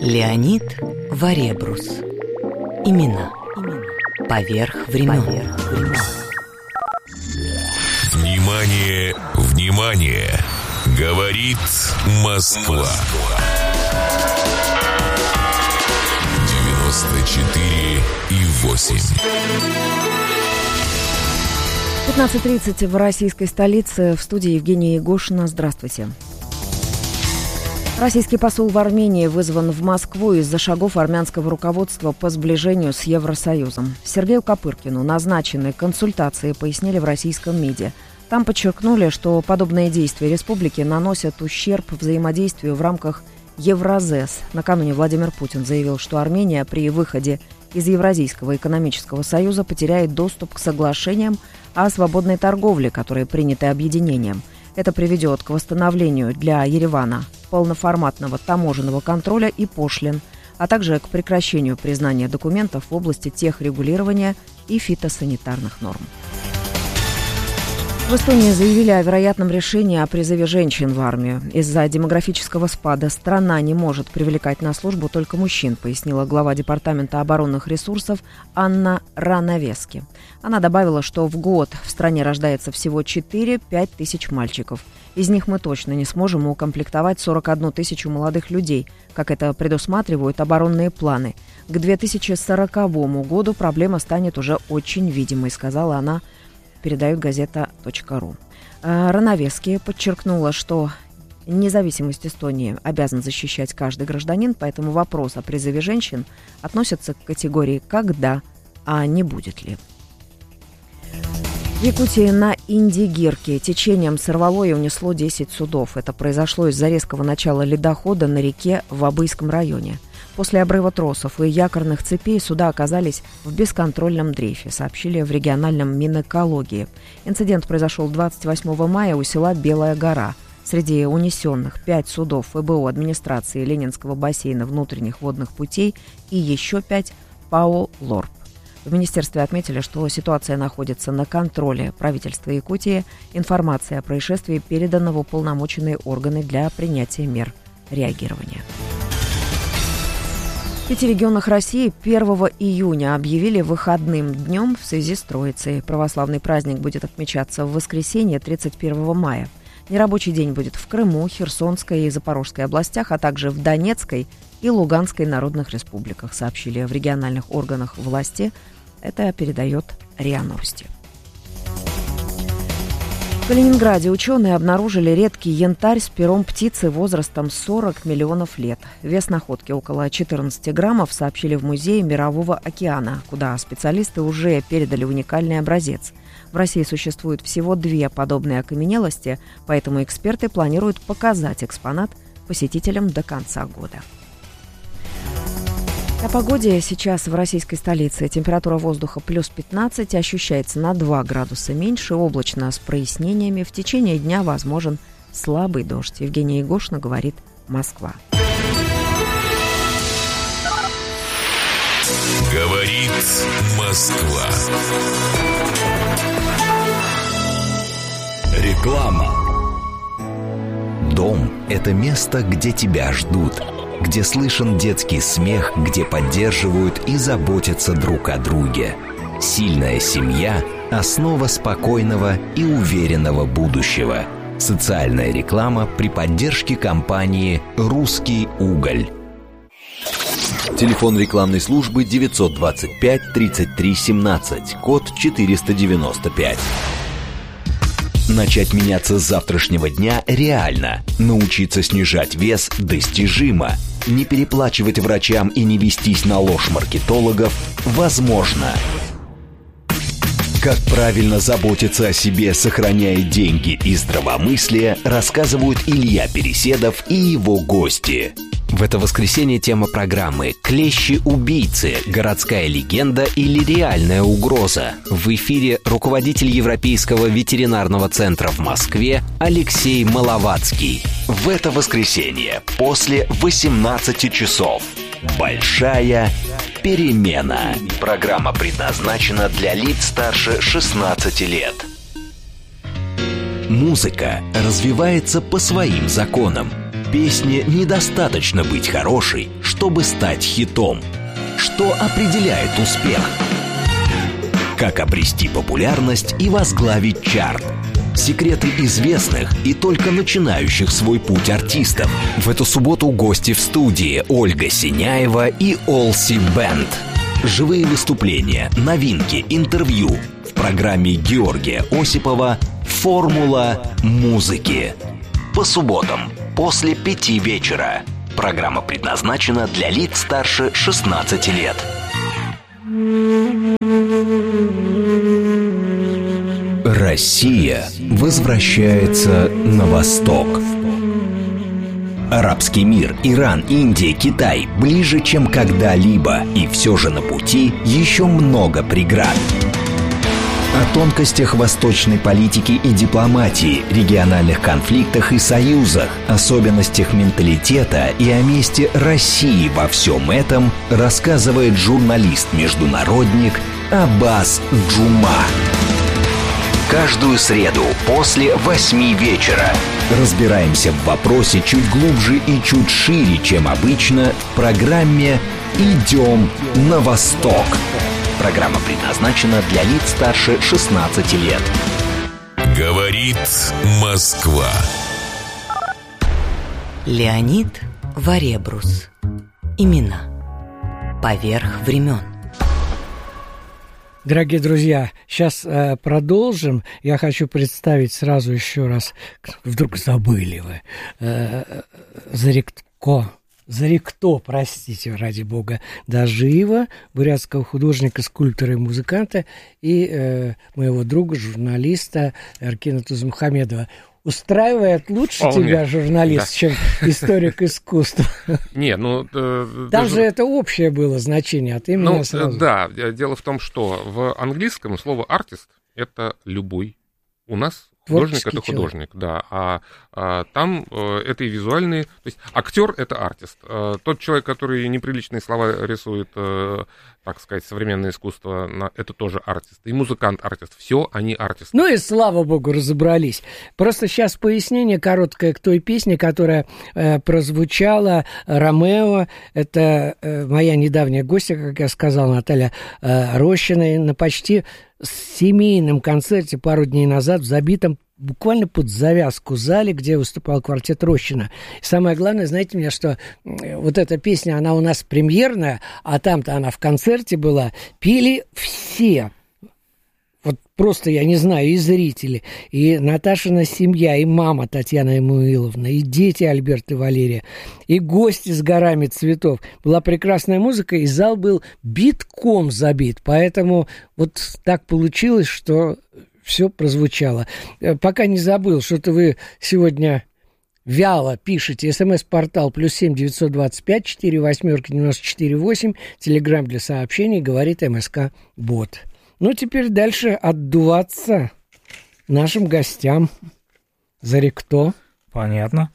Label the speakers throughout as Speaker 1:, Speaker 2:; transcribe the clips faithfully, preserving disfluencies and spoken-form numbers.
Speaker 1: Леонид Варебрус. Имена. Поверх времен.
Speaker 2: Внимание, внимание! Говорит Москва. девяносто четыре и восемь.
Speaker 3: пятнадцать тридцать в российской столице. В студии Евгения Егошина. Здравствуйте. Российский посол в Армении вызван в Москву из-за шагов армянского руководства по сближению с Евросоюзом. Сергею Копыркину назначены консультации, пояснили в российском МИДе. Там подчеркнули, что подобные действия республики наносят ущерб взаимодействию в рамках Евразес. Накануне Владимир Путин заявил, что Армения при выходе из Евразийского экономического союза потеряет доступ к соглашениям о свободной торговле, которые приняты объединением. Это приведет к восстановлению для Еревана полноформатного таможенного контроля и пошлин, а также к прекращению признания документов в области техрегулирования и фитосанитарных норм. В Эстонии заявили о вероятном решении о призыве женщин в армию. Из-за демографического спада страна не может привлекать на службу только мужчин, пояснила глава Департамента оборонных ресурсов Анна Ранавески. Она добавила, что в год в стране рождается всего четыре-пять тысяч мальчиков. Из них мы точно не сможем укомплектовать сорок одну тысячу молодых людей, как это предусматривают оборонные планы. К две тысячи сороковому году проблема станет уже очень видимой, сказала она, передает газета точка ру. Ранавески подчеркнула, что независимость Эстонии обязан защищать каждый гражданин, поэтому вопрос о призыве женщин относится к категории «когда», а не «будет ли». В Якутии на Индигирке течением сорвало и унесло десять судов. Это произошло из-за резкого начала ледохода на реке в Абыйском районе. После обрыва тросов и якорных цепей суда оказались в бесконтрольном дрейфе, сообщили в региональном Минэкологии. Инцидент произошел двадцать восьмого мая у села Белая гора. Среди унесенных пять судов ФБО администрации Ленинского бассейна внутренних водных путей и еще пять ПАО «Лорб». В министерстве отметили, что ситуация находится на контроле правительства Якутии. Информация о происшествии передана в уполномоченные органы для принятия мер реагирования. В пяти регионах России первого июня объявили выходным днем в связи с Троицей. Православный праздник будет отмечаться в воскресенье тридцать первого мая. Нерабочий день будет в Крыму, Херсонской и Запорожской областях, а также в Донецкой и Луганской народных республиках, сообщили в региональных органах власти. Это передает РИА Новости. В Калининграде ученые обнаружили редкий янтарь с пером птицы возрастом сорок миллионов лет. Вес находки около четырнадцать граммов, сообщили в Музее Мирового океана, куда специалисты уже передали уникальный образец. В России существует всего две подобные окаменелости, поэтому эксперты планируют показать экспонат посетителям до конца года. О погоде сейчас в российской столице. Температура воздуха плюс пятнадцать, ощущается на два градуса меньше, облачно с прояснениями. В течение дня возможен слабый дождь. Евгения Егошина, говорит Москва.
Speaker 2: Говорит Москва.
Speaker 4: Реклама. Дом – это место, где тебя ждут, где слышен детский смех, где поддерживают и заботятся друг о друге. Сильная семья – основа спокойного и уверенного будущего. Социальная реклама при поддержке компании «Русский уголь».
Speaker 5: Телефон рекламной службы девятьсот двадцать пять тридцать три семнадцать, код четыреста девяносто пять.
Speaker 4: Начать меняться с завтрашнего дня реально. Научиться снижать вес достижимо. Не переплачивать врачам и не вестись на ложь маркетологов возможно. Как правильно заботиться о себе, сохраняя деньги и здравомыслие, рассказывают Илья Переседов и его гости. В это воскресенье тема программы «Клещи-убийцы. Городская легенда или реальная угроза». В эфире руководитель Европейского ветеринарного центра в Москве Алексей Маловацкий. В это воскресенье после восемнадцати часов. Большая перемена. Программа предназначена для лиц старше шестнадцати лет. Музыка развивается по своим законам. песне недостаточно быть хорошей, чтобы стать хитом. Что определяет успех? Как обрести популярность и возглавить чарт? Секреты известных и только начинающих свой путь артистов. В эту субботу гости в студии Ольга Синяева и Олси Бэнд. Живые выступления, новинки, интервью в программе Георгия Осипова «Формула музыки». По субботам после пяти вечера. Программа предназначена для лиц старше шестнадцати лет. Россия возвращается на восток. Арабский мир, Иран, Индия, Китай ближе, чем когда-либо. И все же на пути еще много преград. О тонкостях восточной политики и дипломатии, региональных конфликтах и союзах, особенностях менталитета и о месте России во всем этом рассказывает журналист-международник Аббас Джума. Каждую среду после восьми вечера разбираемся в вопросе чуть глубже и чуть шире, чем обычно, в программе «Идем на восток». Программа предназначена для лиц старше шестнадцати лет.
Speaker 2: Говорит Москва.
Speaker 1: Леонид Варебрус. Имена. Поверх времен.
Speaker 6: Дорогие друзья, сейчас э, продолжим. Я хочу представить сразу еще раз, вдруг забыли вы, э, Заректо, Заректо, простите, ради бога, Дажиева, бурятского художника, скульптора и музыканта, и э, моего друга, журналиста Эркина Тузмухамедова. Устраивает лучше
Speaker 7: Вполне.
Speaker 6: Тебя журналист,
Speaker 7: Да.
Speaker 6: чем историк искусства?
Speaker 7: Не, ну... э,
Speaker 6: Там
Speaker 7: даже-
Speaker 6: же это общее было значение, а ты
Speaker 7: Ну,
Speaker 6: меня сразу...
Speaker 7: э, да, э, дело в том, что в английском слово «артист» — это любой. У нас художник —
Speaker 6: Творческий
Speaker 7: это художник, да. А, а там э, это и визуальные... То есть актер — это артист. Э, тот человек, который неприличные слова рисует, э, так сказать, современное искусство, на- это тоже артист. И музыкант — артист. Все они артисты.
Speaker 6: Ну и слава богу, разобрались. Просто сейчас пояснение короткое к той песне, которая э, прозвучала. Ромео. Это э, моя недавняя гостья, как я сказал, Наталья э, Рощина, на почти семейном концерте пару дней назад в забитом буквально под завязку зале, где выступал квартет Рощина. И самое главное, знаете мне, что э, вот эта песня, она у нас премьерная, а там-то она в концерте была, пели все. Вот просто, я не знаю, и зрители, и Наташина семья, и мама Татьяна Эммануиловна, и дети Альберт и Валерия, и гости с горами цветов. Была прекрасная музыка, и зал был битком забит. Поэтому вот так получилось, что все прозвучало. Э, Пока не забыл, что-то вы сегодня вяло пишите. СМС-портал плюс семь девятьсот двадцать пять четыре восьмерки девяносто четыре восемь. Телеграмм для сообщений, говорит МСК-бот. Ну, теперь дальше отдуваться нашим гостям. Заректо.
Speaker 8: Понятно.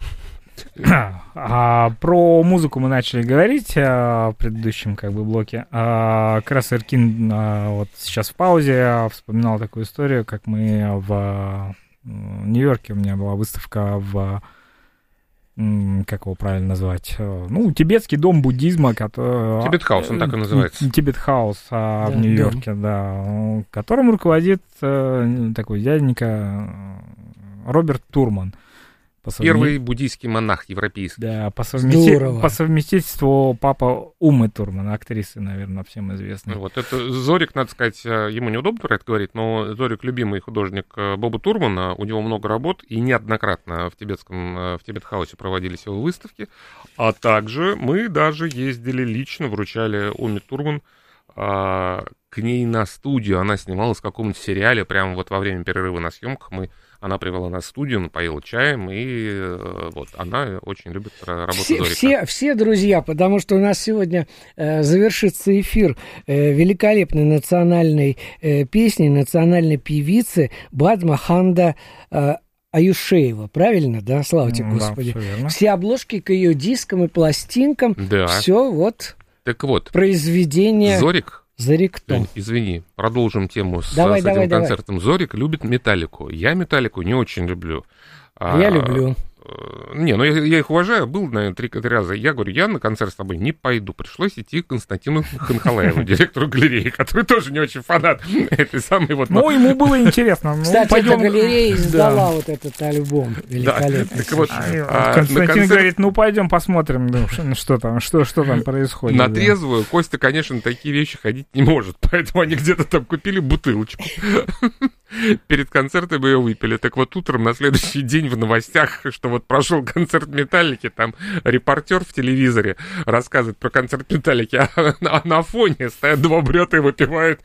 Speaker 8: А, про музыку мы начали говорить а, в предыдущем как бы блоке. А, как раз Эркин а, вот сейчас в паузе вспоминал такую историю, как мы в а, Нью-Йорке, у меня была выставка в, м, как его правильно назвать, а, ну, тибетский дом буддизма, который...
Speaker 7: Тибет-хаус, он так и называется.
Speaker 8: Тибет-хаус а,
Speaker 6: Да,
Speaker 8: в Нью-Йорке, да, которым руководит а, такой дяденька а, Роберт Турман. По совме-
Speaker 7: Первый буддийский монах европейский.
Speaker 8: Да, по, совмести-
Speaker 6: Здорово.
Speaker 8: по совместительству папа Умы Турман, актрисы, наверное, всем известной.
Speaker 7: Вот это Зорик, надо сказать, ему неудобно про это говорить, но Зорик любимый художник Боба Турмана, у него много работ, и неоднократно в тибетском, в Тибет-хаусе проводились его выставки, а также мы даже ездили лично, вручали Уме Турман а, к ней на студию, она снималась в каком-нибудь сериале, прямо вот во время перерыва на съемках мы Она привела нас в студию, напоила чаем, и э, вот она очень любит работу
Speaker 6: Все,
Speaker 7: Зорика.
Speaker 6: все, все друзья, потому что у нас сегодня э, завершится эфир э, великолепной национальной э, песни, национальной певицы Бадмаханда э, Аюшеева. Правильно, да? Слава тебе, Господи.
Speaker 8: Да, все верно.
Speaker 6: Все обложки к ее дискам и пластинкам.
Speaker 7: Да.
Speaker 6: Все вот
Speaker 7: Так вот,
Speaker 6: произведение
Speaker 7: Зорик,
Speaker 6: Заректо.
Speaker 7: извини, продолжим тему с,
Speaker 6: Давай,
Speaker 7: с
Speaker 6: давай,
Speaker 7: этим
Speaker 6: давай.
Speaker 7: концертом. Зорик любит Металлику. Я Металлику не очень люблю. А,
Speaker 6: Я люблю.
Speaker 7: Не, ну я, я их уважаю, был, наверное, три раза. Я говорю, я на концерт с тобой не пойду. Пришлось идти к Константину Ханхалаеву, директору галереи, который тоже не очень фанат этой самой вот...
Speaker 8: Ну, ему было интересно.
Speaker 6: Кстати, эта галерея издала вот этот альбом великолепный.
Speaker 8: Константин говорит, ну, пойдем посмотрим, что там, что там происходит.
Speaker 7: На трезвую Костя, конечно, такие вещи ходить не может, поэтому они где-то там купили бутылочку. Перед концертом ее выпили. Так вот утром на следующий день в новостях, что вот прошел концерт Металлики, там репортер в телевизоре рассказывает про концерт Металлики, а на, а на фоне стоят два брата и выпивают